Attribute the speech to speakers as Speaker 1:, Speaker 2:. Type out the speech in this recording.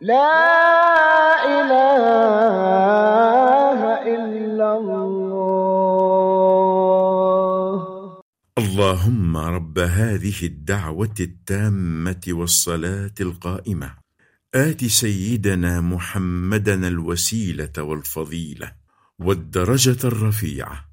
Speaker 1: لا إله إلا الله.
Speaker 2: اللهم رب هذه الدعوة التامة والصلاة القائمة آت سيدنا محمدا الوسيلة والفضيلة والدرجة الرفيعة